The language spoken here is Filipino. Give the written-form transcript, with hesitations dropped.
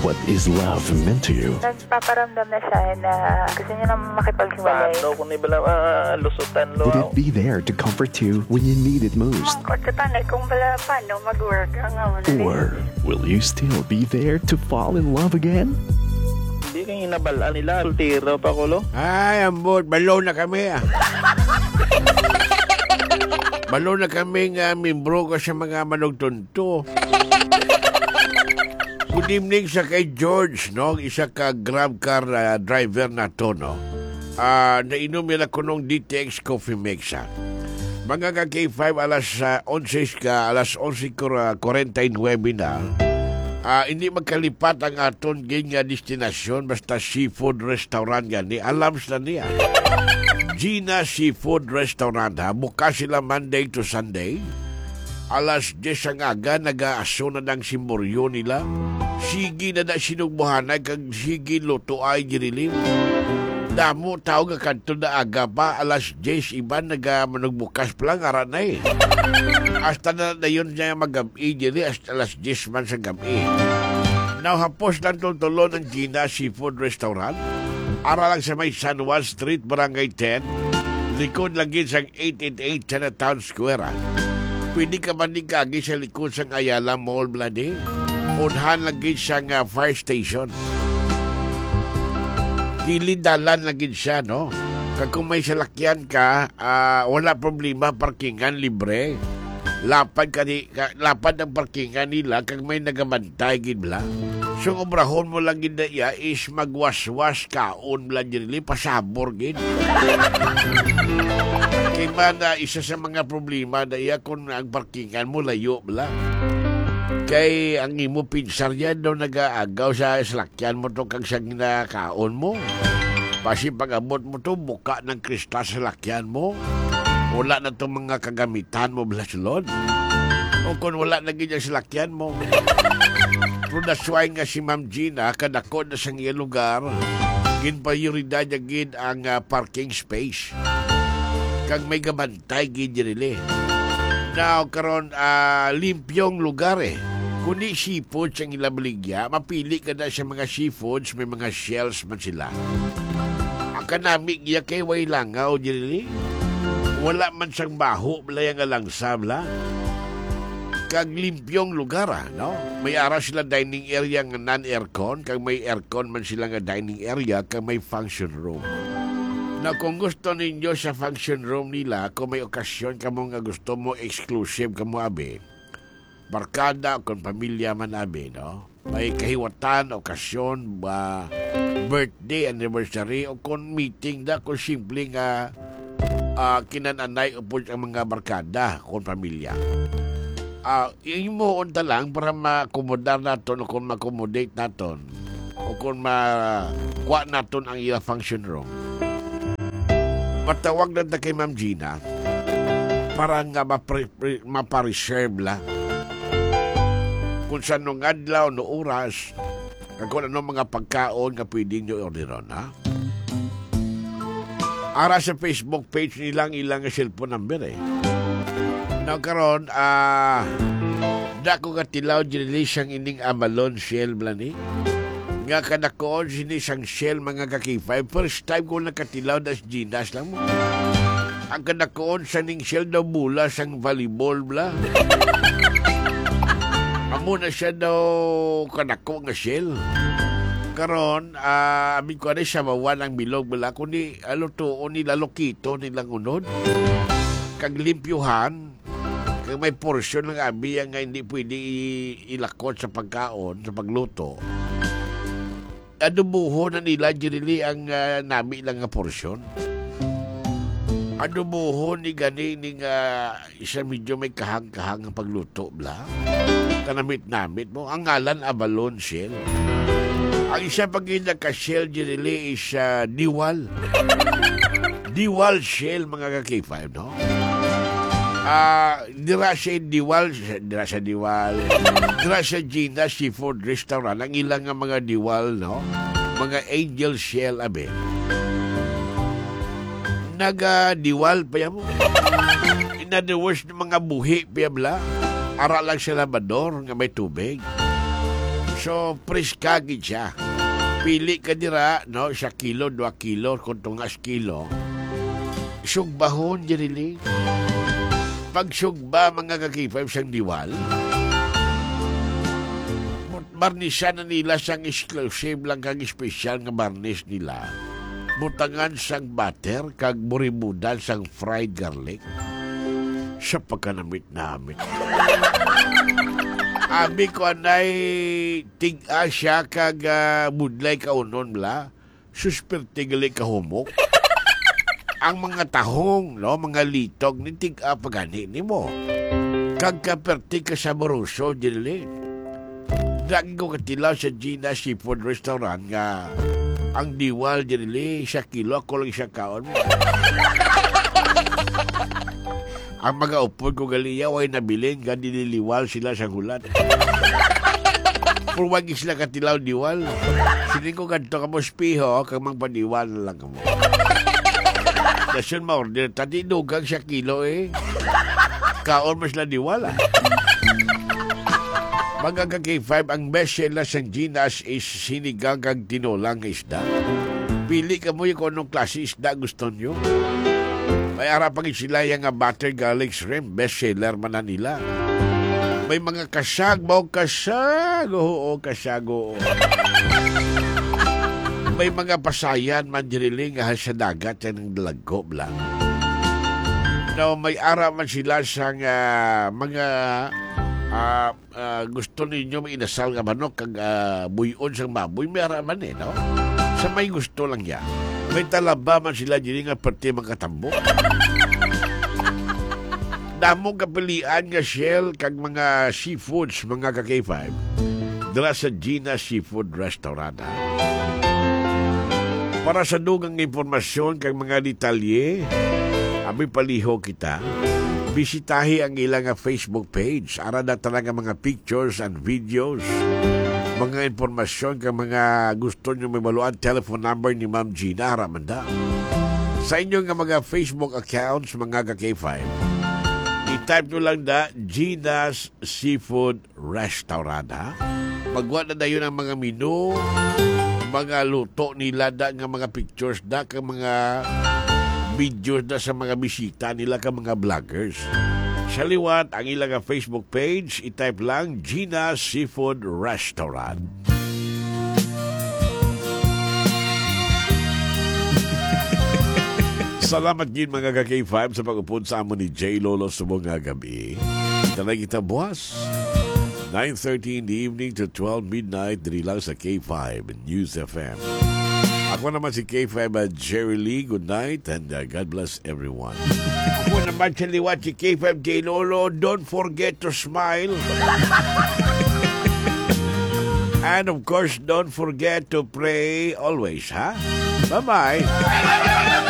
What is love meant to you? Nagpaparamdam na siya na gusto niya na makipaghiwalay. Paano kung ibala lusutan lo? Would it be there to comfort you when you need it most? Mangkotanay kung bala paano mag-work ang Or will you still be there to fall in love again? Hindi kayo inabalaan nila. Sultiro pa ko lo. Ay, ambot. Balo na kami Balo na kami nga membro ko sa mga manugtunto. Good evening sa kay George, no? Isa ka grab car driver na to, no? Nainom nila ko nung DTX Coffee Mix, Mga ka K5, alas 11:49 na. Hindi magkalipat ang aton nga destinasyon basta seafood restaurant gani. Alams na niya. Gina Seafood Restaurant, bukas sila Monday to Sunday. Alas 10 ang aga, nag-aaso na ng simboryo nila. Sige na sinugbuhanay, kag sige luto ay girilim. Damo, tao nga kanto na aga pa, alas 10, iba manugbukas pa lang, ara na Hasta na yun niya mag-gabi, hasta alas 10 man sa gabi. Now, hapos lang tultulo ng Gina Seafood Restaurant. Ara lang sa may San Juan Street, Barangay 10. Likod lagi sa 888 Chinatown Square. Pwede ka man kagi sa likod sa Ayala Mall, Blade. Unhan lagi sa fire station. Gilidalan lagi siya, no? Kung may salakyan ka, wala problema, parkingan libre. Lapad ang parkingan nila kag may nagamantay gid bla. So obrahon mo lang gid iya is magwaswas kaon bla dili pasabor gid. Kay man isa sa mga problema na iya kung ang parkingan mo layo bla. Kay ang imo pinsar yan daw nag-aagaw sa salakyan mo to kag sa ginakaon mo. Pasi pag-abot mo to, buka ng kristal sa salakyan mo. Wala na itong mga kagamitan mo bala sulod. O kung wala na ganyan sa salakyan mo. Pero nasway nga si Ma'am Gina, kadako na sa ngayong lugar, ginpayurida niya gin ang parking space. Kag may gamantay gin nila. Now, karon limpyong lugar Kuni seafoods ang ilabaligya, mapili ka na sa mga seafoods, may mga shells man sila. Ang kanamig niya kay way langaw, dili. Wala man siyang baho, belayang alangsa, bla. Kag limpyong lugar, no? May ara sila dining area nga non-aircon, kag may aircon man sila nga dining area, kag may function room. Na kung gusto ninyo sa function room nila, kung may okasyon kamo nga gusto mo exclusive kamo abi, barkada o kung pamilya man abi, no? May kahiwatan, okasyon, birthday, anniversary, o kung meeting da, kung simple nga kinananay upod ang mga barkada kung pamilya. Yung mo unta lang para makomodar naton o kung makomodate naton o kung makuha naton ang iya function room. Matawag na kay Ma'am Gina para nga mapareserve la kung saan nung adlaw no oras kung ano mga pagkaon nga pwede nyo orderon, ha? Ara sa Facebook page nilang ilang cellphone number Now karon dako katilaw dili siyang ining Amalon Shell blani nga kadakoon sini sang Shell mga kakifay first time ko nakatilaw das Ginas lang mo ang kadakoon sa ning Shell daw mula sang volleyball bla amo na siya daw kadako nga Shell karon amin ko na siya mawan ang bilog bala kundi alutoon nila lokito nilang unod kag limpyuhan kag may porsyon ng abi nga hindi pwede ilakot sa pagkaon sa pagluto adubuho na nila dirili ang nami lang nga porsyon adubuho ni gani ni nga isa medyo may kahang-kahang ang pagluto bla kanamit-namit mo ang ngalan Abalon Shell. Ang isa pag ka-Shell dirili is Diwal. Diwal Shell mga ka-K5, no? Dira siya Diwal, dira siya Gina Seafood Restaurant. Ang ilang nga mga Diwal, no? Mga Angel Shell, abe. Naga-Diwal pa yan mo. In other words, mga buhi, piyabla. Ara lang sa labador nga may tubig. So, preskagid siya. Pili ka dira, no? 1 kilo, 2 kilo, kung tungas kilo. Sugbahon, diriling. Pag sugba, mga kakipay, siyang diwal. Barnisan na nila siyang exclusive lang kang special nga barnis nila. Butangan sang butter, kag burimudan sang fried garlic. Sa pagkanamit-namit. Abi ko anay tig-a siya kag budlay kaunon bla. Suspertigali kahumok. Ang mga tahong, no, mga litog ni tig-a pagani ni mo. Kag kaperti ka sa Moruso, dili. Dagi ko katilaw sa Gina Seafood Restaurant nga ang diwal dili 1 kilo, ako lang siya kaon mo. Ang mga upod ko galiyaw ay nabilin nga dililiwal sila sa hulat. Purwagi sila katilaw diwal. Sining ko ganito ka mo spiho, kag mang paniwal lang ka mo. Dasun ma-order, tati dugang 1 kilo eh. Kaon mo sila diwal ah. Mga K5, ang best seller sa Gina's is sinigang kag tinolang isda. Pili ka mo yung kung anong klase isda gusto nyo. May arapang sila yung butter garlic shrimp, best seller man na nila. May mga kasag, oo, kasag, oo. May mga pasayan, mandiriling, sa dagat, yan ang dalagko lang. No, may araman sila sa mga... gusto ninyo may inasal nga manok kag buyon sang baboy may araman no? Sa may gusto lang ya. May talaba man sila dili nga perti magkatambo. Damong kapilian nga shell kag mga seafoods mga ka-K5 dala sa Gina Seafood Restaurant. Para sa dugang impormasyon kag mga detalye, abi paliho kita. Bisitahi ang ilang Facebook page. Ara na talaga mga pictures and videos. Mga informasyon kang mga gusto nyo may maluan. Telephone number ni Ma'am Gina Ramanda. Sa inyong mga Facebook accounts, mga ka-K5, i-type nyo lang na Gina's Seafood Restaurant. Magwa na yun ang mga menu, mga luto nila da, nga mga pictures da, ka mga videos na sa mga bisita nila ka mga vloggers. Sa liwat, ang ilang Facebook page, i-type lang Gina Seafood Restaurant. Salamat din mga ka-K5 sa pag-upod sa amon ni J. Lolo sa mga gabi. Talay kita buwas. 9:30 in the evening to 12 midnight diri lang sa K5 News FM. Ako naman si K5 at Jerry Lee. Good night and God bless everyone. Ako naman sa liwat si K5 J. Lolo. Don't forget to smile. And of course, don't forget to pray always, ha? Bye-bye.